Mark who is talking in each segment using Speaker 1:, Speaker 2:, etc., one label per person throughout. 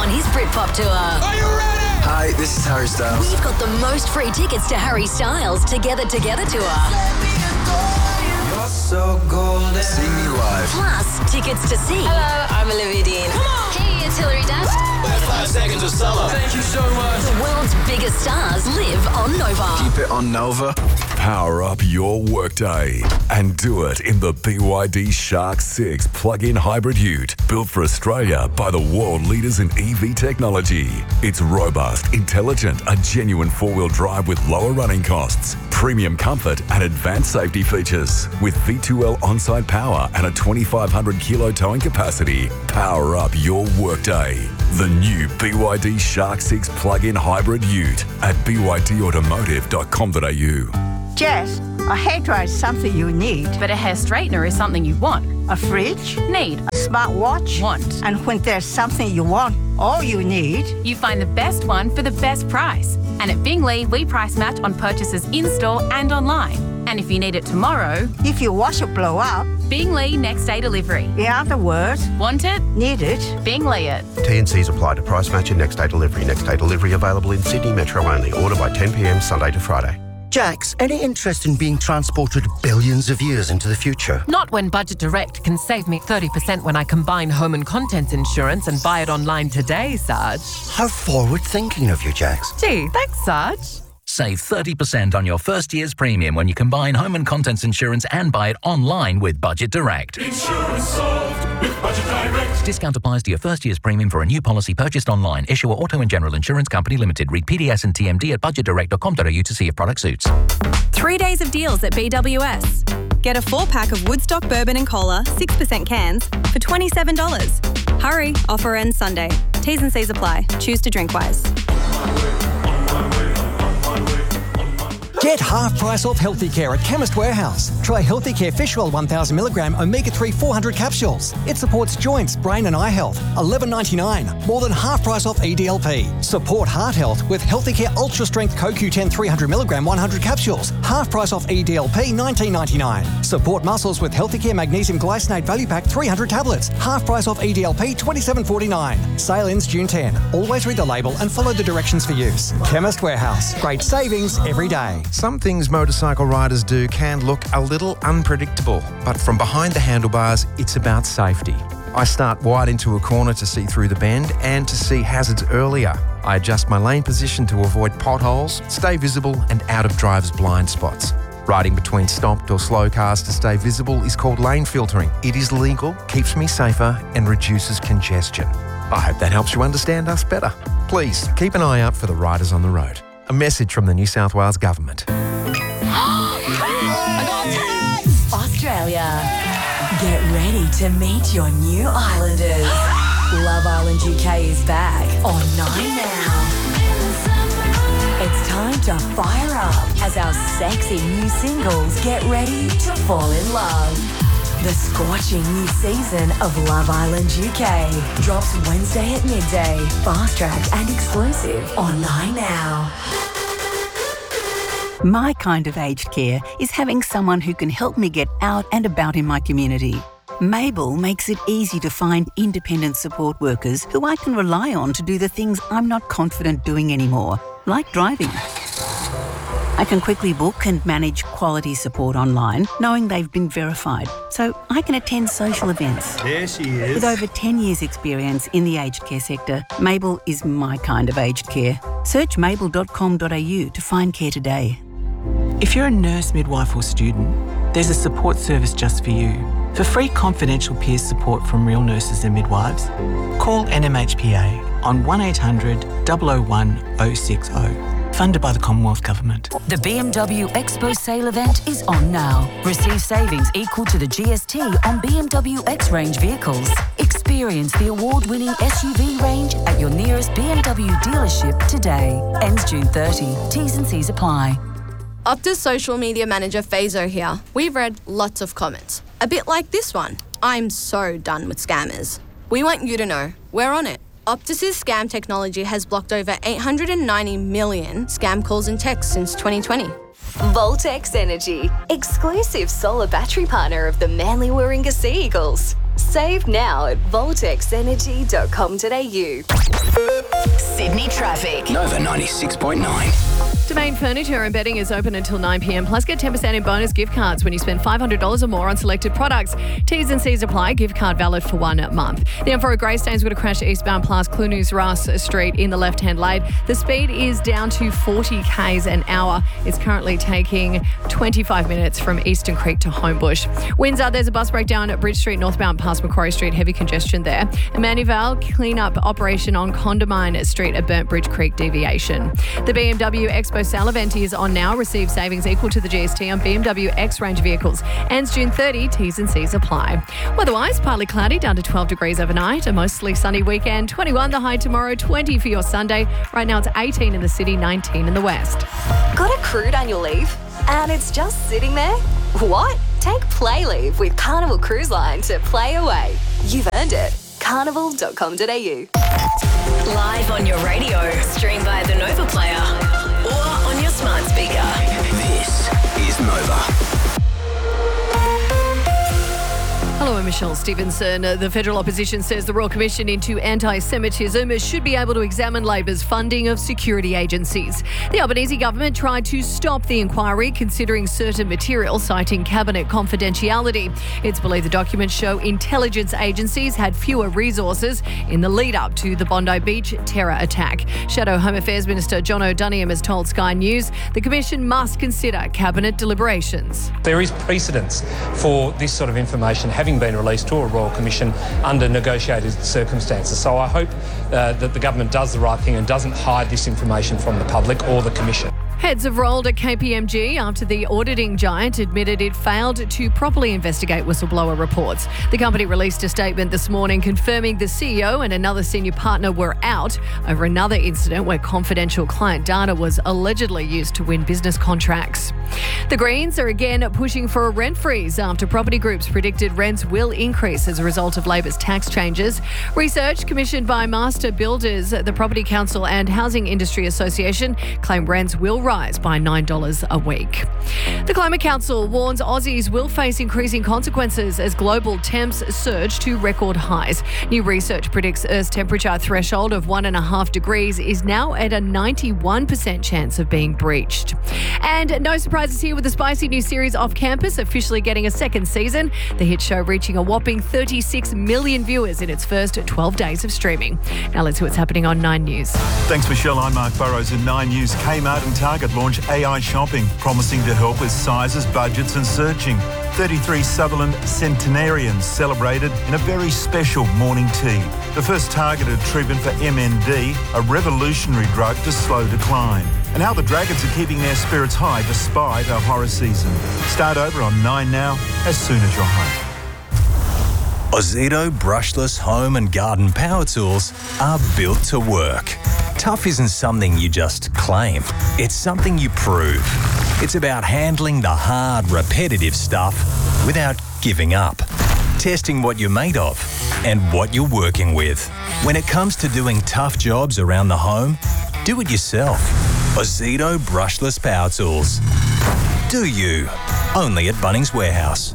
Speaker 1: on his Britpop tour.
Speaker 2: Are you ready?
Speaker 3: Hi, this is Harry Styles.
Speaker 1: We've got the most free tickets to Harry Styles' Together Together tour.
Speaker 3: You're so golden. See me live.
Speaker 1: Plus, tickets to see.
Speaker 4: Hello, I'm Olivia Dean.
Speaker 1: Come on. Hey, it's Hilary Duff.
Speaker 2: Last 5 seconds of solo. Thank you so much.
Speaker 1: The world's biggest stars live on Nova.
Speaker 3: Keep it on Nova.
Speaker 5: Power up your workday and do it in the BYD Shark 6 plug-in hybrid ute, built for Australia by the world leaders in EV technology. It's robust, intelligent, a genuine four-wheel drive with lower running costs, premium comfort and advanced safety features. With V2L on-site power and a 2,500 kilo towing capacity, power up your workday. The new BYD Shark 6 plug-in hybrid ute at bydautomotive.com.au.
Speaker 6: Jess, a hairdryer is something you need.
Speaker 7: But a hair straightener is something you want.
Speaker 6: A fridge?
Speaker 7: Need.
Speaker 6: A smartwatch?
Speaker 7: Want.
Speaker 6: And when there's something you want, all you need...
Speaker 7: You find the best one for the best price. And at Bingley, we price match on purchases in-store and online. And if you need it tomorrow...
Speaker 6: If your washer blow up...
Speaker 7: Bingley next day delivery.
Speaker 6: In other words...
Speaker 7: Want it?
Speaker 6: Need it?
Speaker 7: Bingley it.
Speaker 8: T&Cs apply to price match and next day delivery. Next day delivery available in Sydney Metro only. Order by 10 p.m. Sunday to Friday.
Speaker 9: Jax, any interest in being transported billions of years into the future?
Speaker 10: Not when Budget Direct can save me 30% when I combine home and contents insurance and buy it online today, Sarge.
Speaker 9: How forward-thinking of you, Jax.
Speaker 10: Gee, thanks, Sarge.
Speaker 11: Save 30% on your first year's premium when you combine home and contents insurance and buy it online with Budget Direct.
Speaker 12: Insurance solved with Budget Direct.
Speaker 11: Discount applies to your first year's premium for a new policy purchased online. Issuer Auto and General Insurance Company Limited. Read PDS and TMD at budgetdirect.com.au to see if product suits.
Speaker 13: 3 days of deals at BWS. Get a 4-pack of Woodstock Bourbon and Cola, 6% cans, for $27. Hurry, offer ends Sunday. T's and C's apply. Choose to drink wise.
Speaker 14: Get half price off Healthy Care at Chemist Warehouse. Try Healthy Care Fish Oil 1000mg Omega-3 400 capsules. It supports joints, brain and eye health. $11.99. More than half price off EDLP. Support heart health with Healthy Care Ultra Strength CoQ10 300mg 100 capsules. Half price off EDLP $19.99. Support muscles with Healthy Care Magnesium Glycinate Value Pack 300 tablets. Half price off EDLP $27.49. Sale ends June 10. Always read the label and follow the directions for use. Chemist Warehouse. Great savings every day.
Speaker 15: Some things motorcycle riders do can look a little unpredictable, but from behind the handlebars, it's about safety. I start wide into a corner to see through the bend and to see hazards earlier. I adjust my lane position to avoid potholes, stay visible and out of drivers' blind spots. Riding between stopped or slow cars to stay visible is called lane filtering. It is legal, keeps me safer and reduces congestion. I hope that helps you understand us better. Please keep an eye out for the riders on the road. A message from the New South Wales Government.
Speaker 1: Australia. Get ready to meet your new islanders. Love Island UK is back on 9 now. It's time to fire up as our sexy new singles get ready to fall in love. The scorching new season of Love Island UK drops Wednesday at midday, fast-tracked and exclusive on 9 now.
Speaker 16: My kind of aged care is having someone who can help me get out and about in my community. Mabel makes it easy to find independent support workers who I can rely on to do the things I'm not confident doing anymore, like driving. I can quickly book and manage quality support online, knowing they've been verified, so I can attend social events.
Speaker 17: There she is.
Speaker 16: With over 10 years' experience in the aged care sector, Mabel is my kind of aged care. Search mabel.com.au to find care today.
Speaker 18: If you're a nurse, midwife or student, there's a support service just for you. For free confidential peer support from real nurses and midwives, call NMHPA on 1800 001 060. Funded by the Commonwealth Government.
Speaker 1: The BMW Expo sale event is on now. Receive savings equal to the GST on BMW X-Range vehicles. Experience the award-winning SUV range at your nearest BMW dealership today. Ends June 30. T's and C's apply.
Speaker 19: Optus social media manager Fazo here. We've read lots of comments. A bit like this one. I'm so done with scammers. We want you to know, we're on it. Optus's scam technology has blocked over 890 million scam calls and texts since 2020.
Speaker 4: Voltex Energy, exclusive solar battery partner of the Manly Warringah Sea Eagles.
Speaker 1: Save now at voltexenergy.com.au. Sydney traffic.
Speaker 3: Nova 96.9.
Speaker 4: Domain Furniture and Bedding is open until 9 p.m. Plus, get 10% in bonus gift cards when you spend $500 or more on selected products. T's and C's apply. Gift card valid for 1 month. The M4 Greystanes would have crashed eastbound past Clunies Ross Street in the left-hand lane. The speed is down to 40 k's an hour. It's currently taking 25 minutes from Eastern Creek to Homebush. Windsor, there's a bus breakdown at Bridge Street northbound past Macquarie Street. Heavy congestion there. Emmanuel, clean-up operation on Condamine Street at Burnt Bridge Creek deviation. The BMW Expo sale event is on now. Receive savings equal to the GST on BMW X range vehicles. Ends June 30. T's and C's apply. Weatherwise, partly cloudy, down to 12 degrees overnight. A mostly sunny weekend. 21 the high tomorrow, 20 for your Sunday. Right now it's 18 in the city, 19 in the west.
Speaker 1: Got accrued annual leave? And it's just sitting there? What? Take Play Leave with Carnival Cruise Line to play away. You've earned it. Carnival.com.au. Live on your radio, stream via the Nova Player or on your smart speaker.
Speaker 3: This is Nova.
Speaker 4: Hello, I'm Michelle Stevenson. The federal opposition says the Royal Commission into Anti-Semitism should be able to examine Labor's funding of security agencies. The Albanese government tried to stop the inquiry, considering certain material, citing cabinet confidentiality. It's believed the documents show intelligence agencies had fewer resources in the lead-up to the Bondi Beach terror attack. Shadow Home Affairs Minister John O'Donoghue has told Sky News the Commission must consider cabinet deliberations.
Speaker 17: There is precedence for this sort of information having been released to a Royal Commission under negotiated circumstances. So I hope that the government does the right thing and doesn't hide this information from the public or the Commission.
Speaker 4: Heads have rolled at KPMG after the auditing giant admitted it failed to properly investigate whistleblower reports. The company released a statement this morning confirming the CEO and another senior partner were out over another incident where confidential client data was allegedly used to win business contracts. The Greens are again pushing for a rent freeze after property groups predicted rents will increase as a result of Labor's tax changes. Research commissioned by Master Builders, the Property Council and Housing Industry Association claim rents will rise by $9 a week. The Climate Council warns Aussies will face increasing consequences as global temps surge to record highs. New research predicts Earth's temperature threshold of 1.5 degrees is now at a 91% chance of being breached. And no surprises here with the spicy new series Off Campus officially getting a second season. The hit show reaching a whopping 36 million viewers in its first 12 days of streaming. Now let's see what's happening on 9 News.
Speaker 20: Thanks, Michelle. I'm Mark Burrows in 9 News. Kmart and Target launch AI shopping, promising to help with sizes, budgets and searching. 33 Sutherland centenarians celebrated in a very special morning tea. The first targeted treatment for MND, a revolutionary drug to slow decline. And how the Dragons are keeping their spirits high despite a horror season. Start over on 9 Now, as soon as you're home.
Speaker 5: Ozito brushless home and garden power tools are built to work. Tough isn't something you just claim. It's something you prove. It's about handling the hard, repetitive stuff without giving up. Testing what you're made of and what you're working with. When it comes to doing tough jobs around the home, do it yourself. Ozito brushless power tools. Do you? Only at Bunnings Warehouse.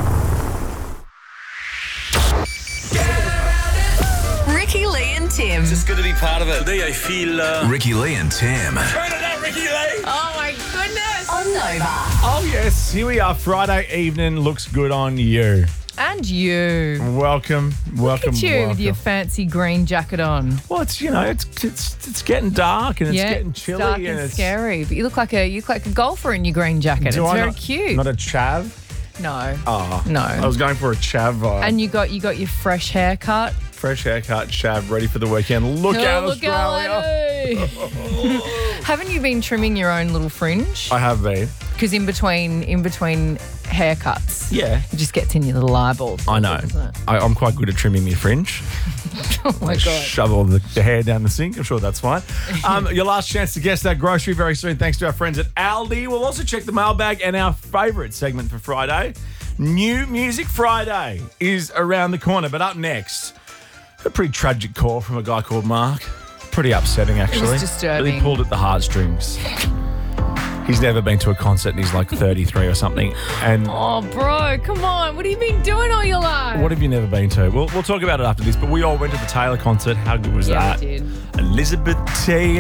Speaker 1: Ricky, Lee and Tim.
Speaker 2: Just good to be part of it. Today I feel...
Speaker 5: Ricky Lee and Tim.
Speaker 2: Turn it up, Ricky Lee!
Speaker 1: Oh my goodness. On Nova.
Speaker 21: Oh yes, here we are. Friday evening looks good on you.
Speaker 22: And you.
Speaker 21: Welcome.
Speaker 22: Look at you with your fancy green jacket on.
Speaker 21: Well, it's it's getting dark and it's getting chilly.
Speaker 22: Dark and scary. But you look like a golfer in your green jacket. It's very cute.
Speaker 21: Not a chav?
Speaker 22: No.
Speaker 21: Oh.
Speaker 22: No.
Speaker 21: I was going for a chav vibe.
Speaker 22: And you got your fresh haircut.
Speaker 21: Fresh haircut, chav, ready for the weekend. Look out, Australia.
Speaker 22: Haven't you been trimming your own little fringe?
Speaker 21: I have been.
Speaker 22: Because in between haircuts, it just gets in your little eyeballs.
Speaker 21: I know. I'm quite good at trimming my fringe.
Speaker 22: Oh my God.
Speaker 21: Shove all the hair down the sink. I'm sure that's fine. Your last chance to guess that grocery very soon, thanks to our friends at Aldi. We'll also check the mailbag and our favourite segment for Friday. New Music Friday is around the corner, but up next, a pretty tragic call from a guy called Mark. Pretty upsetting, actually.
Speaker 22: It was disturbing.
Speaker 21: Really pulled at the heartstrings. He's never been to a concert and he's like 33 or something. And
Speaker 22: Oh, bro, come on. What have you been doing all your life?
Speaker 21: what have you never been to? We'll talk about it after this, but we all went to the Taylor concert. How good was that?
Speaker 22: we did.
Speaker 21: Elizabeth T